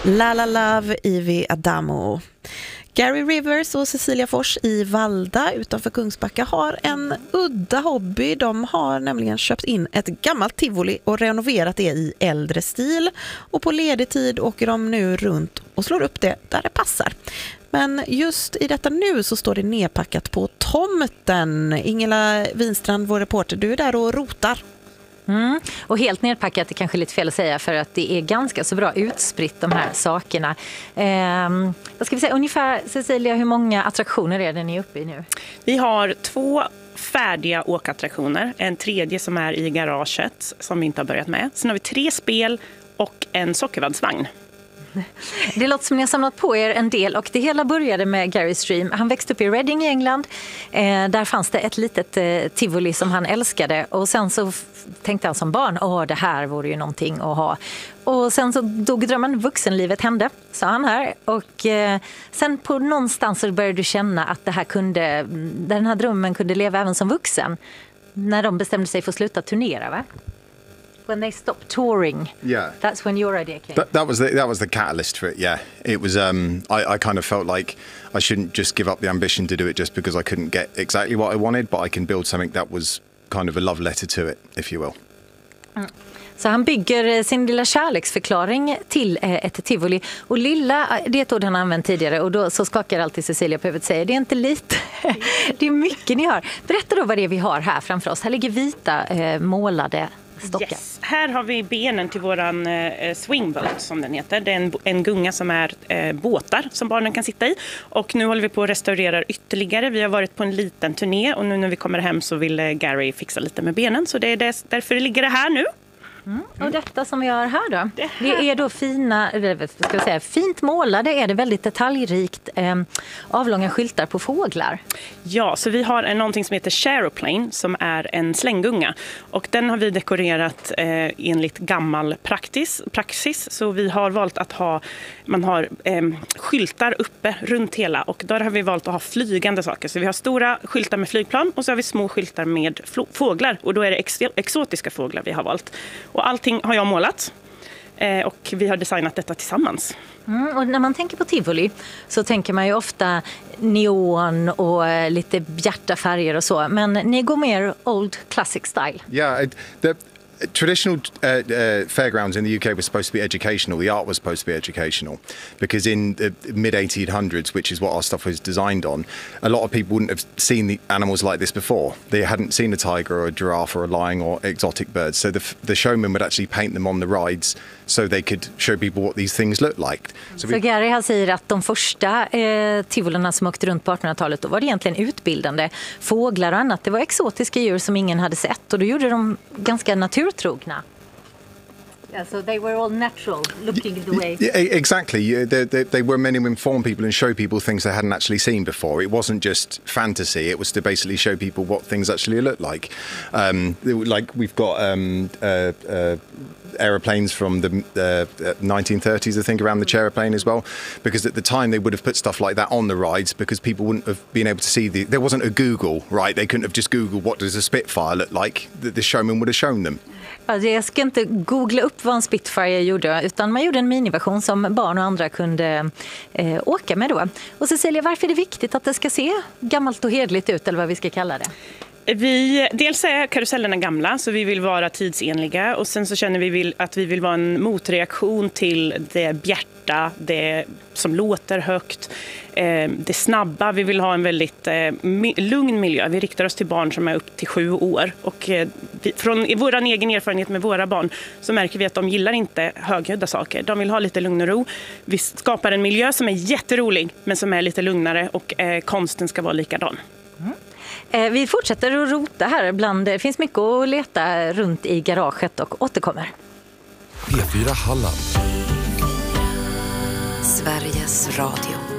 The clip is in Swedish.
La La Love, Ivy Adamo. Gary Rivers och Cecilia Fors i Valda utanför Kungsbacka har en udda hobby. De har nämligen köpt in ett gammalt tivoli och renoverat det i äldre stil. Och på ledig tid åker de nu runt och slår upp det där det passar. Men just i detta nu så står det nedpackat på tomten. Ingela Winstrand, vår reporter, du är där och rotar. Och helt nedpackat är kanske lite fel att säga, för att det är ganska så bra utspritt de här sakerna. Vad ska vi säga, ungefär, Cecilia, hur många attraktioner är det ni är uppe i nu? Vi har 2 färdiga åkattraktioner, en tredje som är i garaget som vi inte har börjat med. Sen har vi 3 spel och en sockervaddsvagn. Det låter som ni har samlat på er en del, och det hela började med Gary Stream. Han växte upp i Reading i England. Där fanns det ett litet tivoli som han älskade, och sen så tänkte han som barn, det här vore ju någonting att ha. Och sen så dog drömmen, vuxenlivet hände, sa han här. Och sen på någonstans så började du känna att den här drömmen kunde leva även som vuxen. När de bestämde sig för att sluta turnera, va? When they stopped touring, that's when your idea came. That was the catalyst for it. Yeah, it was. I kind of felt like I shouldn't just give up the ambition to do it just because I couldn't get exactly what I wanted, but I can build something that was kind of a love letter to it, if you will. Så han bygger sin lilla kärleksförklaring till ett tivoli. Och lilla, det är ett ord han har använt tidigare, och då så skakar alltid Cecilia på huvudet och säger, det är inte lite, det är mycket ni har. Berätta då vad det är vi har här framför oss. Här ligger vita målade stockar. Yes. Här har vi benen till våran swingboat som den heter. Det är en gunga som är båtar som barnen kan sitta i. Och nu håller vi på att restaurera ytterligare. Vi har varit på en liten turné, och nu när vi kommer hem så vill Gary fixa lite med benen. Så det är därför det ligger det här nu. Och detta som vi har här då, det är då fint målade, är det väldigt detaljrikt avlånga skyltar på fåglar. Ja, så vi har någonting som heter Charoplane som är en slänggunga, och den har vi dekorerat enligt gammal praxis. Så vi har valt att man har skyltar uppe runt hela, och där har vi valt att ha flygande saker. Så vi har stora skyltar med flygplan, och så har vi små skyltar med fåglar, och då är det exotiska fåglar vi har valt. Och allting har jag målat, och vi har designat detta tillsammans. Och när man tänker på tivoli så tänker man ju ofta neon och lite bjärta färger och så. Men ni går mer old classic style. Yeah, traditional fairgrounds in the UK were supposed to be educational. The art was supposed to be educational, because in the mid-1800s, which is what our stuff was designed on, a lot of people wouldn't have seen the animals like this before. They hadn't seen a tiger or a giraffe or a lion or exotic birds. So the showmen would actually paint them on the rides so they could show people what these things look like. Så Gary här säger att de första tivolorna som åkte runt på 1800-talet, då var det egentligen utbildande. Fåglar och annat, det var exotiska djur som ingen hade sett, och då gjorde de ganska naturtrogna. Yeah, so they were all natural, looking the way. Yeah, exactly. They were meant to inform people and show people things they hadn't actually seen before. It wasn't just fantasy. It was to basically show people what things actually look like. Like we've got aeroplanes from the 1930s, I think, around the Charoplane as well. Because at the time they would have put stuff like that on the rides, because people wouldn't have been able to see there wasn't a Google, right? They couldn't have just Googled what does a Spitfire look like. The showman would have shown them. Alltså jag ska inte googla upp vad en Spitfire gjorde, utan man gjorde en miniversion som barn och andra kunde åka med då. Och Cecilia, varför är det viktigt att det ska se gammalt och hedligt ut, eller vad vi ska kalla det? Dels är karusellerna gamla, så vi vill vara tidsenliga, och sen så känner vi att vi vill vara en motreaktion till det bjärta, det som låter högt, det snabba. Vi vill ha en väldigt lugn miljö. Vi riktar oss till barn som är upp till 7 år, och från vår egen erfarenhet med våra barn så märker vi att de gillar inte högljudda saker. De vill ha lite lugn och ro. Vi skapar en miljö som är jätterolig men som är lite lugnare, och konsten ska vara likadan. Vi fortsätter att rota här bland. Det finns mycket att leta runt i garaget, och återkommer. P4 Halland. Sveriges Radio.